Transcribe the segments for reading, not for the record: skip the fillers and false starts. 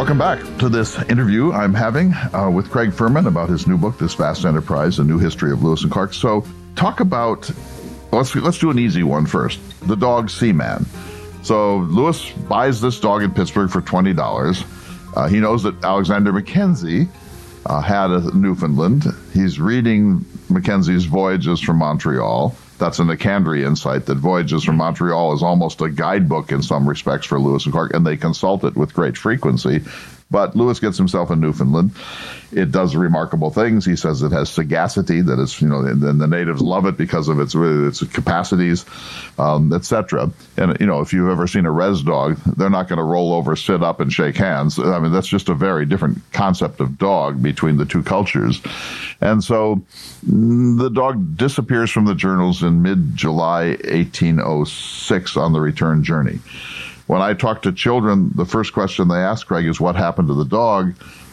Welcome back to this interview I'm having with Craig Furman about his new book, This Vast Enterprise, A New History of Lewis and Clark. So talk about, let's do an easy one first, the dog Seaman. So Lewis buys this dog in Pittsburgh for $20. He knows that Alexander Mackenzie had a Newfoundland. He's reading Mackenzie's Voyages from Montreal. That's a Nicandry insight that Voyages from Montreal is almost a guidebook in some respects for Lewis and Clark, and they consult it with great frequency. But Lewis gets himself a Newfoundland. It does remarkable things. He says it has sagacity, that it's, and the natives love it because of its capacities, etc. And, if you've ever seen a res dog, they're not going to roll over, sit up, and shake hands. I mean, that's just a very different concept of dog between the two cultures. And so the dog disappears from the journals in mid-July 1806 on the return journey. When I talk to children, the first question they ask, Craig, is what happened to the dog?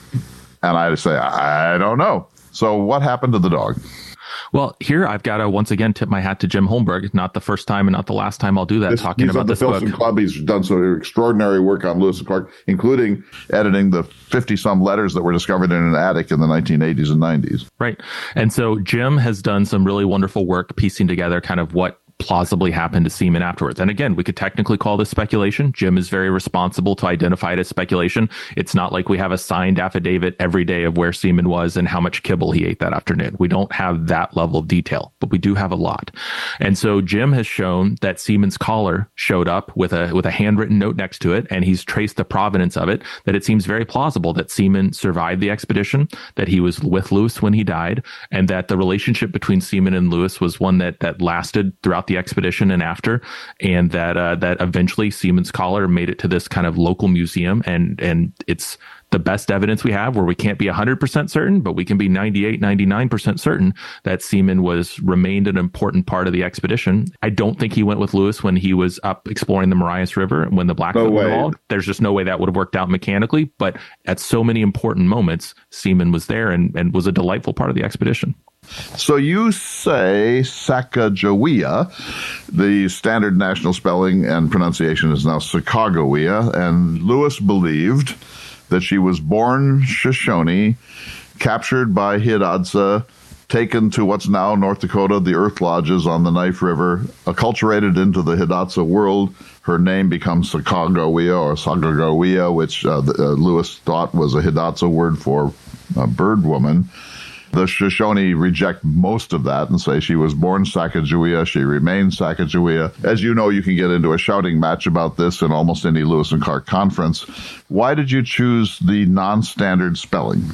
And I say, I don't know. So what happened to the dog? Well, here I've got to once again tip my hat to Jim Holmberg. Not the first time and not the last time I'll do that talking about this book. Club, he's done some extraordinary work on Lewis and Clark, including editing the 50-some letters that were discovered in an attic in the 1980s and 90s. Right. And so Jim has done some really wonderful work piecing together kind of what plausibly happened to Seaman afterwards. And again, we could technically call this speculation. Jim is very responsible to identify it as speculation. It's not like we have a signed affidavit every day of where Seaman was and how much kibble he ate that afternoon. We don't have that level of detail, but we do have a lot. And so Jim has shown that Seaman's collar showed up with a handwritten note next to it, and he's traced the provenance of it, that it seems very plausible that Seaman survived the expedition, that he was with Lewis when he died, and that the relationship between Seaman and Lewis was one that lasted throughout the expedition and after, and that eventually Seaman's collar made it to this kind of local museum, and it's the best evidence we have, where we can't be 100% certain, but we can be 98, 99% certain that Seaman remained an important part of the expedition. I don't think he went with Lewis when he was up exploring the Marias River when the Blackfoot were involved. There's just no way that would have worked out mechanically, but at so many important moments, Seaman was there and was a delightful part of the expedition. So you say Sacagawea. The standard national spelling and pronunciation is now Sacagawea, and Lewis believed that she was born Shoshone, captured by Hidatsa, taken to what's now North Dakota, the Earth Lodges on the Knife River, acculturated into the Hidatsa world. Her name becomes Sacagawea or Sagagawea, which Lewis thought was a Hidatsa word for bird woman. The Shoshone reject most of that and say she was born Sacagawea, she remains Sacagawea. As you know, you can get into a shouting match about this in almost any Lewis and Clark conference. Why did you choose the non-standard spelling?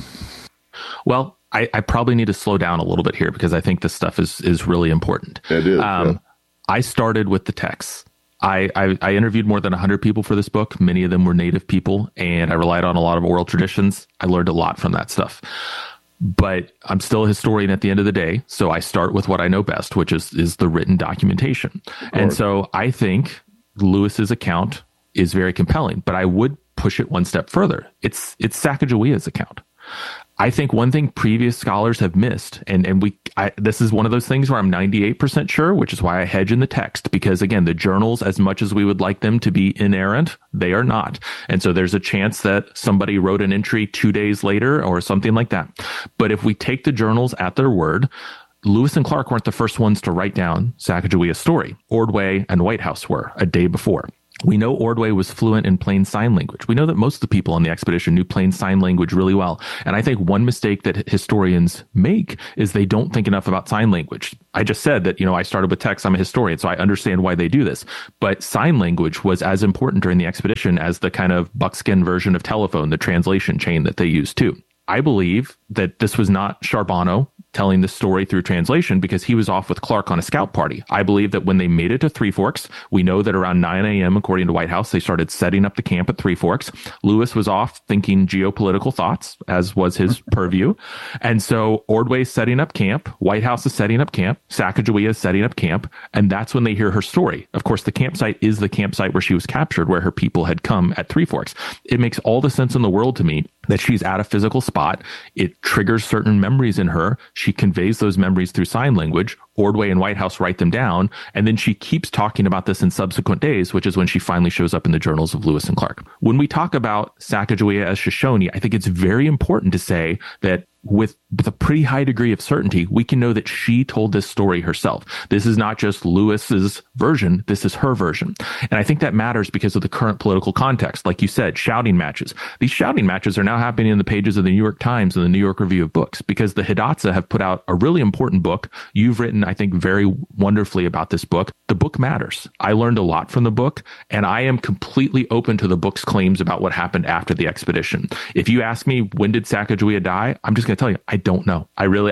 Well, I probably need to slow down a little bit here because I think this stuff is really important. It is. Yeah. I started with the texts. I interviewed more than 100 people for this book. Many of them were Native people, and I relied on a lot of oral traditions. I learned a lot from that stuff. But I'm still a historian at the end of the day, so I start with what I know best, which is the written documentation. And so I think Lewis's account is very compelling, but I would push it one step further. It's Sacagawea's account. I think one thing previous scholars have missed, and this is one of those things where I'm 98% sure, which is why I hedge in the text, because again, the journals, as much as we would like them to be inerrant, they are not. And so there's a chance that somebody wrote an entry 2 days later or something like that. But if we take the journals at their word, Lewis and Clark weren't the first ones to write down Sacagawea's story. Ordway and Whitehouse were a day before. We know Ordway was fluent in plain sign language. We know that most of the people on the expedition knew plain sign language really well. And I think one mistake that historians make is they don't think enough about sign language. I just said that, I started with text. I'm a historian, so I understand why they do this. But sign language was as important during the expedition as the kind of buckskin version of telephone, the translation chain that they used too. I believe that this was not Charbonneau telling the story through translation because he was off with Clark on a scout party. I believe that when they made it to Three Forks, we know that around 9 a.m., according to Whitehouse, they started setting up the camp at Three Forks. Lewis was off thinking geopolitical thoughts, as was his purview. And so Ordway's setting up camp, Whitehouse is setting up camp, Sacagawea is setting up camp, and that's when they hear her story. Of course, the campsite is the campsite where she was captured, where her people had come at Three Forks. It makes all the sense in the world to me that she's at a physical spot. It triggers certain memories in her. She conveys those memories through sign language. Ordway and Whitehouse write them down. And then she keeps talking about this in subsequent days, which is when she finally shows up in the journals of Lewis and Clark. When we talk about Sacagawea as Shoshone, I think it's very important to say that with a pretty high degree of certainty, we can know that she told this story herself. This is not just Lewis's version. This is her version. And I think that matters because of the current political context. Like you said, shouting matches. These shouting matches are now happening in the pages of the New York Times and the New York Review of Books because the Hidatsa have put out a really important book. You've written, I think, very wonderfully about this book. The book matters. I learned a lot from the book, and I am completely open to the book's claims about what happened after the expedition. If you ask me, when did Sacagawea die? I'm just going to tell you, I don't know.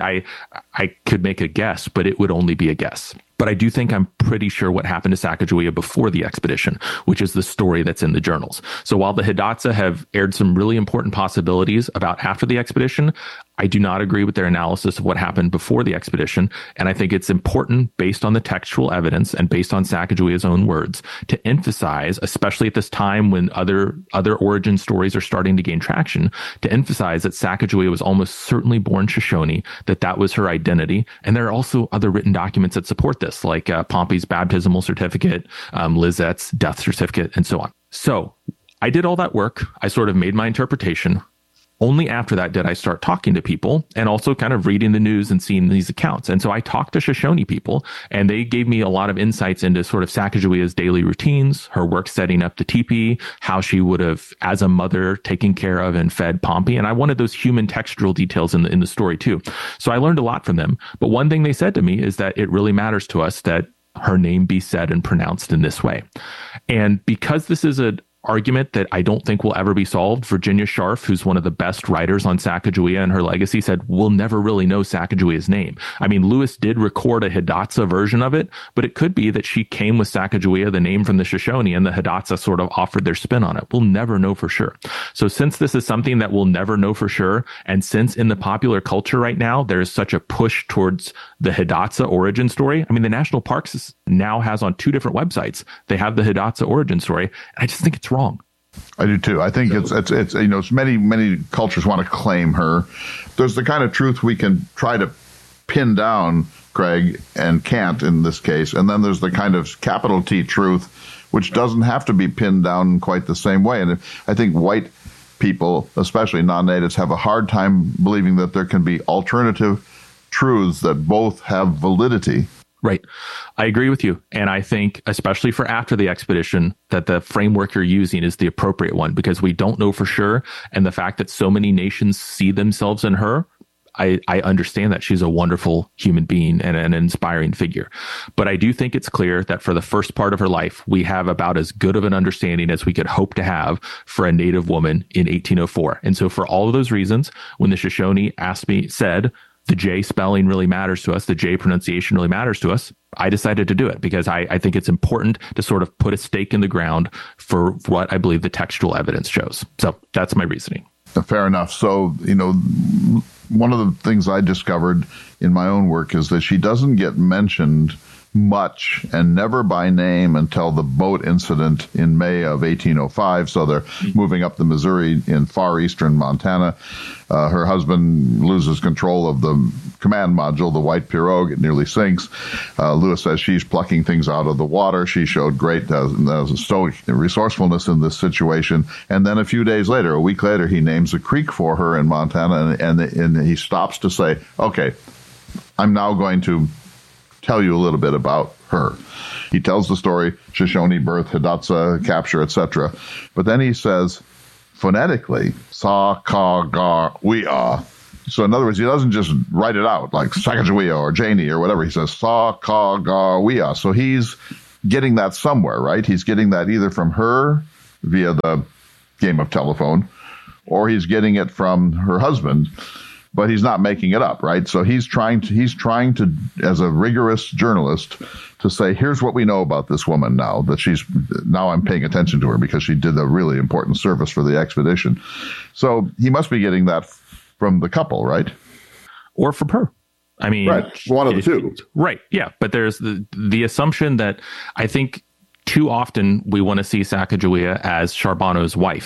I could make a guess, but it would only be a guess. But I do think I'm pretty sure what happened to Sacagawea before the expedition, which is the story that's in the journals. So while the Hidatsa have aired some really important possibilities about after the expedition, I do not agree with their analysis of what happened before the expedition. And I think it's important, based on the textual evidence and based on Sacagawea's own words, to emphasize, especially at this time when other origin stories are starting to gain traction, to emphasize that Sacagawea was almost certainly born Shoshone, that was her identity. And there are also other written documents that support this, like Pompey's baptismal certificate, Lizette's death certificate, and so on. So I did all that work. I sort of made my interpretation. Only after that did I start talking to people and also kind of reading the news and seeing these accounts. And so I talked to Shoshone people, and they gave me a lot of insights into sort of Sacagawea's daily routines, her work setting up the teepee, how she would have, as a mother, taken care of and fed Pompey. And I wanted those human textural details in the story too. So I learned a lot from them. But one thing they said to me is that it really matters to us that her name be said and pronounced in this way. And because this is an argument that I don't think will ever be solved, Virginia Scharf, who's one of the best writers on Sacagawea and her legacy, said, we'll never really know Sacagawea's name. I mean, Lewis did record a Hidatsa version of it, but it could be that she came with Sacagawea, the name from the Shoshone, and the Hidatsa sort of offered their spin on it. We'll never know for sure. So since this is something that we'll never know for sure, and since in the popular culture right now, there's such a push towards the Hidatsa origin story, I mean, the National Parks now has on 2 different websites, they have the Hidatsa origin story, and I just think it's wrong. I do too. I think it's many cultures want to claim her. There's the kind of truth we can try to pin down, Craig, and can't in this case. And then there's the kind of capital T truth, which doesn't have to be pinned down quite the same way. And I think white people, especially non-natives, have a hard time believing that there can be alternative truths that both have validity. Right. I agree with you. And I think, especially for after the expedition, that the framework you're using is the appropriate one because we don't know for sure. And the fact that so many nations see themselves in her, I understand that she's a wonderful human being and an inspiring figure. But I do think it's clear that for the first part of her life, we have about as good of an understanding as we could hope to have for a Native woman in 1804. And so for all of those reasons, when the Shoshone said, the J spelling really matters to us, the J pronunciation really matters to us, I decided to do it because I think it's important to sort of put a stake in the ground for what I believe the textual evidence shows. So that's my reasoning. Fair enough. So, one of the things I discovered in my own work is that she doesn't get mentioned much and never by name until the boat incident in May of 1805. So they're moving up the Missouri in far eastern Montana. Her husband loses control of the command module, the White Pirogue. It nearly sinks. Lewis says she's plucking things out of the water. She showed great stoic resourcefulness in this situation. And then a week later, he names a creek for her in Montana, and he stops to say, okay, I'm now going to tell you a little bit about her. He tells the story, Shoshone birth, Hidatsa capture, etc. But then he says, phonetically, Sa-ka-ga-we-a. So in other words, he doesn't just write it out like Sacagawea or Janie or whatever. He says Sa-ka-ga-we-a. So he's getting that somewhere, right? He's getting that either from her via the game of telephone, or he's getting it from her husband. But he's not making it up, right? So he's trying to, as a rigorous journalist, to say, here's what we know about this woman now, now I'm paying attention to her because she did a really important service for the expedition. So he must be getting that from the couple, right? Or from her. I mean, right. One of the two. Right. Yeah. But there's the assumption that I think too often we want to see Sacagawea as Charbonneau's wife.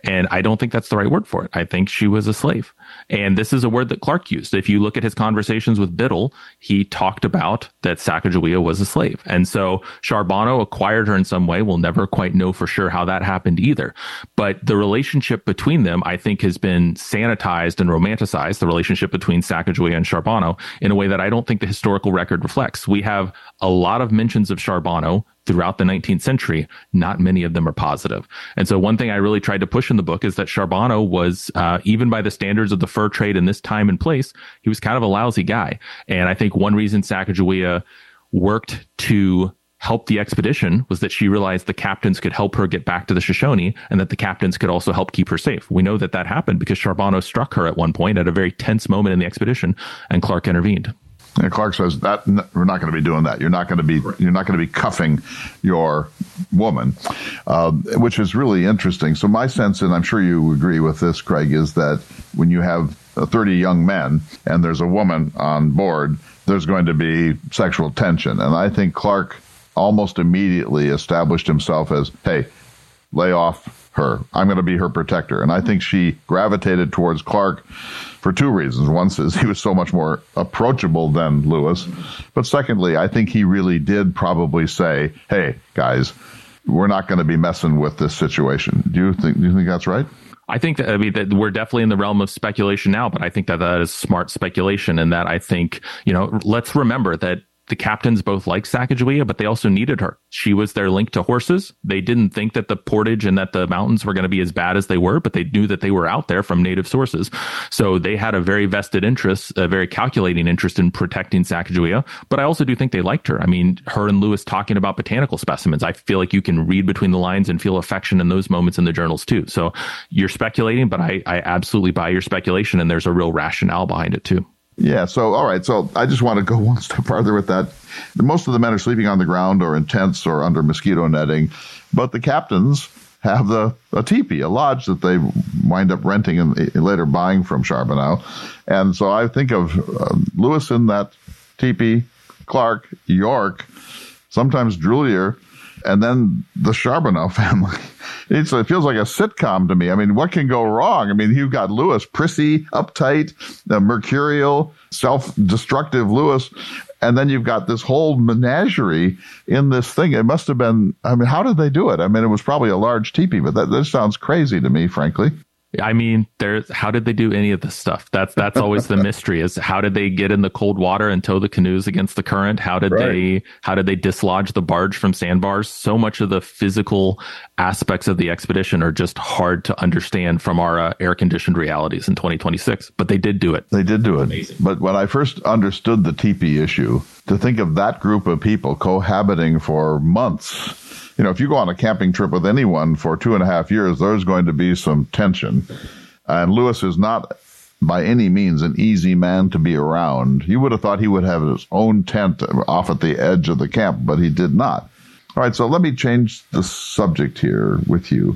And I don't think that's the right word for it. I think she was a slave. And this is a word that Clark used. If you look at his conversations with Biddle, he talked about that Sacagawea was a slave. And so Charbonneau acquired her in some way. We'll never quite know for sure how that happened either. But the relationship between them, I think, has been sanitized and romanticized, the relationship between Sacagawea and Charbonneau, in a way that I don't think the historical record reflects. We have a lot of mentions of Charbonneau throughout the 19th century. Not many of them are positive. And so one thing I really tried to push in the book is that Charbonneau was, even by the standards of the fur trade in this time and place, he was kind of a lousy guy. And I think one reason Sacagawea worked to help the expedition was that she realized the captains could help her get back to the Shoshone, and that the captains could also help keep her safe. We know that that happened because Charbonneau struck her at one point at a very tense moment in the expedition, and Clark intervened. And Clark says that we're not going to be doing that. You're not going to be cuffing your woman, which is really interesting. So my sense, and I'm sure you agree with this, Craig, is that when you have 30 young men and there's a woman on board, there's going to be sexual tension. And I think Clark almost immediately established himself as, hey, lay off her. I'm going to be her protector. And I think she gravitated towards Clark for two reasons. One is he was so much more approachable than Lewis. But secondly, I think he really did probably say, hey, guys, we're not going to be messing with this situation. Do you think that's right? I think that, that we're definitely in the realm of speculation now, but I think that is smart speculation. And that I think, let's remember that the captains both liked Sacagawea, but they also needed her. She was their link to horses. They didn't think that the portage and that the mountains were going to be as bad as they were, but they knew that they were out there from native sources. So they had a very vested interest, a very calculating interest in protecting Sacagawea. But I also do think they liked her. I mean, her and Lewis talking about botanical specimens, I feel like you can read between the lines and feel affection in those moments in the journals too. So you're speculating, but I absolutely buy your speculation, and there's a real rationale behind it too. Yeah. So, all right. So I just want to go one step farther with that. Most of the men are sleeping on the ground or in tents or under mosquito netting, but the captains have a teepee, a lodge that they wind up renting and later buying from Charbonneau. And so I think of Lewis in that teepee, Clark, York, sometimes Droulier, and then the Charbonneau family. It feels like a sitcom to me. I mean, what can go wrong? I mean, you've got Lewis, prissy, uptight, mercurial, self-destructive Lewis, and then you've got this whole menagerie in this thing. It must have been, I mean, how did they do it? I mean, it was probably a large teepee, but that sounds crazy to me, frankly. I mean, how did they do any of this stuff? That's always the mystery, is how did they get in the cold water and tow the canoes against the current? How did they dislodge the barge from sandbars? So much of the physical aspects of the expedition are just hard to understand from our air-conditioned realities in 2026, but they did do it. They did do it. Amazing. But when I first understood the teepee issue, to think of that group of people cohabiting for months, if you go on a camping trip with anyone for 2.5 years, there's going to be some tension. And Lewis is not by any means an easy man to be around. You would have thought he would have his own tent off at the edge of the camp, but he did not. All right, so let me change the subject here with you.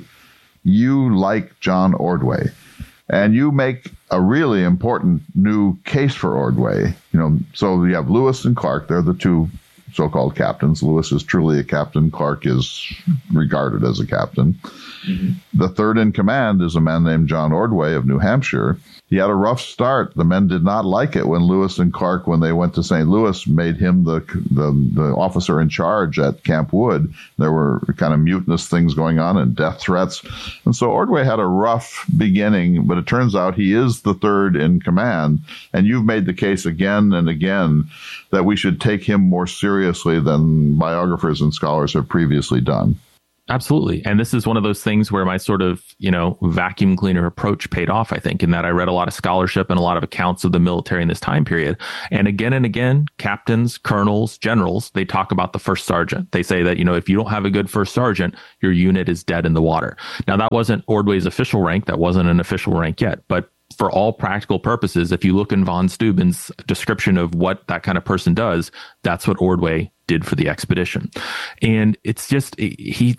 You like John Ordway, and you make a really important new case for Ordway. So you have Lewis and Clark. They're the two so-called captains. Lewis is truly a captain. Clark is regarded as a captain. Mm-hmm. The third in command is a man named John Ordway of New Hampshire. He had a rough start. The men did not like it when Lewis and Clark, when they went to St. Louis, made him the officer in charge at Camp Wood. There were kind of mutinous things going on and death threats. And so Ordway had a rough beginning, but it turns out he is the third in command. And you've made the case again and again that we should take him more seriously than biographers and scholars have previously done. Absolutely. And this is one of those things where my sort of, vacuum cleaner approach paid off, I think, in that I read a lot of scholarship and a lot of accounts of the military in this time period. And again, captains, colonels, generals, they talk about the first sergeant. They say that, if you don't have a good first sergeant, your unit is dead in the water. Now, that wasn't Ordway's official rank. That wasn't an official rank yet. But for all practical purposes, if you look in von Steuben's description of what that kind of person does, that's what Ordway did for the expedition. And it's just, he's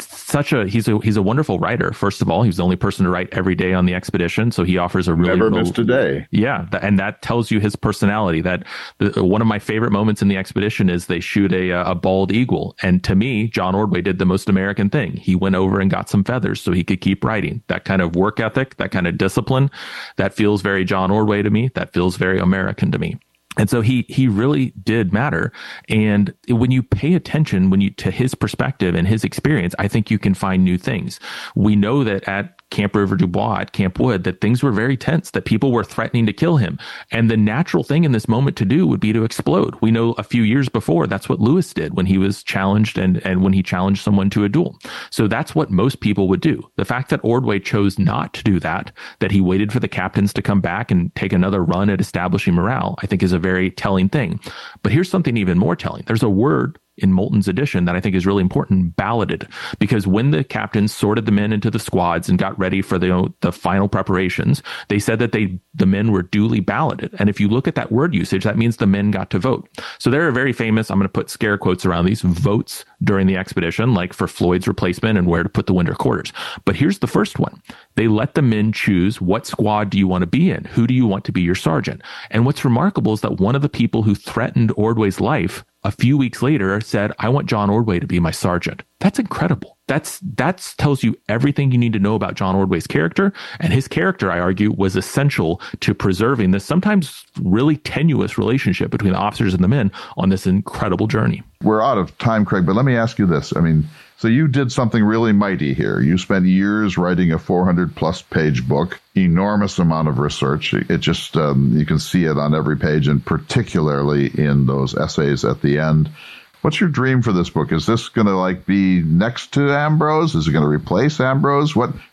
a wonderful writer. First of all, he was the only person to write every day on the expedition. So he offers a really never missed a day. Yeah. And that tells you his personality. That one of my favorite moments in the expedition is they shoot a bald eagle. And to me, John Ordway did the most American thing. He went over and got some feathers so he could keep writing. That kind of work ethic, that kind of discipline, that feels very John Ordway to me. That feels very American to me. And so he really did matter. And when you pay attention, to his perspective and his experience, I think you can find new things. We know that at Camp River du Bois, at Camp Wood, that things were very tense, that people were threatening to kill him. And the natural thing in this moment to do would be to explode. We know a few years before, that's what Lewis did when he was challenged and when he challenged someone to a duel. So that's what most people would do. The fact that Ordway chose not to do that he waited for the captains to come back and take another run at establishing morale, I think is a very telling thing. But here's something even more telling. There's a word in Moulton's edition that I think is really important, balloted, because when the captains sorted the men into the squads and got ready for the final preparations, they said that the men were duly balloted. And if you look at that word usage, that means the men got to vote. So there are very famous, I'm going to put scare quotes around these, votes during the expedition, like for Floyd's replacement and where to put the winter quarters. But here's the first one. They let the men choose, what squad do you want to be in? Who do you want to be your sergeant? And what's remarkable is that one of the people who threatened Ordway's life a few weeks later said, I want John Ordway to be my sergeant. That's incredible. That tells you everything you need to know about John Ordway's character. And his character, I argue, was essential to preserving this sometimes really tenuous relationship between the officers and the men on this incredible journey. We're out of time, Craig, but let me ask you this. So you did something really mighty here. You spent years writing a 400-plus page book, enormous amount of research. It just, you can see it on every page, and particularly in those essays at the end. What's your dream for this book? Is this going to be next to Ambrose? Is it going to replace Ambrose?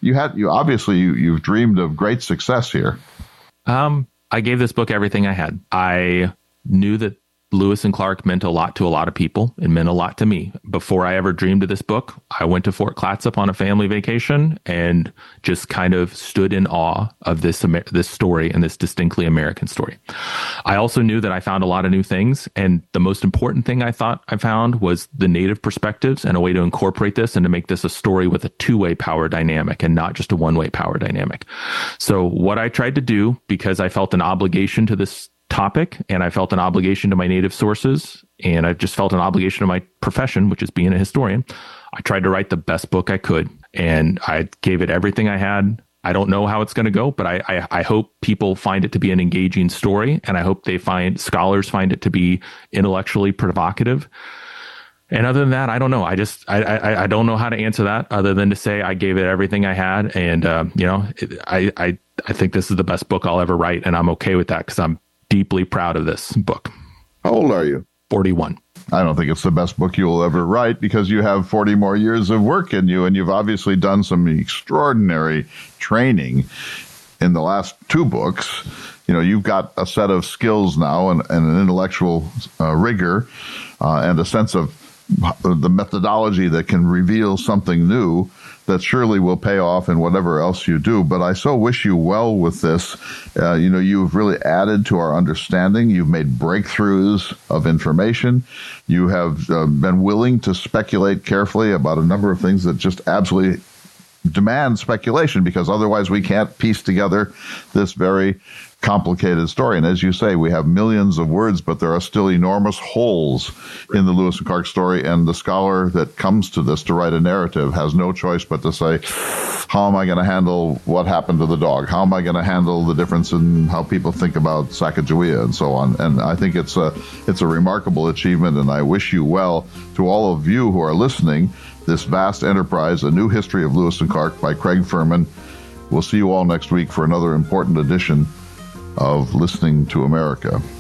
You've dreamed of great success here. I gave this book everything I had. I knew that Lewis and Clark meant a lot to a lot of people. It meant a lot to me. Before I ever dreamed of this book, I went to Fort Clatsop on a family vacation and just kind of stood in awe of this story and this distinctly American story. I also knew that I found a lot of new things. And the most important thing I thought I found was the Native perspectives and a way to incorporate this and to make this a story with a two-way power dynamic and not just a one-way power dynamic. So what I tried to do, because I felt an obligation to this topic, and I felt an obligation to my Native sources, and I just felt an obligation to my profession, which is being a historian, I tried to write the best book I could, and I gave it everything I had. I don't know how it's going to go, but I hope people find it to be an engaging story, and I hope scholars find it to be intellectually provocative. And other than that, I don't know. I don't know how to answer that other than to say I gave it everything I had, and I think this is the best book I'll ever write, and I'm okay with that because I'm deeply proud of this book. How old are you? 41. I don't think it's the best book you'll ever write because you have 40 more years of work in you, and you've obviously done some extraordinary training in the last two books. You've got a set of skills now and an intellectual rigor and a sense of the methodology that can reveal something new that surely will pay off in whatever else you do. But I so wish you well with this. You've really added to our understanding. You've made breakthroughs of information. You have been willing to speculate carefully about a number of things that just absolutely demand speculation, because otherwise we can't piece together this very complicated story. And as you say, we have millions of words, but there are still enormous holes in the Lewis and Clark story. And the scholar that comes to this to write a narrative has no choice but to say, how am I going to handle what happened to the dog? How am I going to handle the difference in how people think about Sacagawea and so on? And I think it's a remarkable achievement, and I wish you well. To all of you who are listening, this vast enterprise, A New History of Lewis and Clark by Craig Furman. We'll see you all next week for another important edition of Listening to America.